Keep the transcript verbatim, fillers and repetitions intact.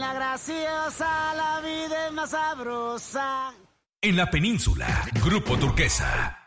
niña graciosa, la vida es más sabrosa. En la península, Grupo Turquesa.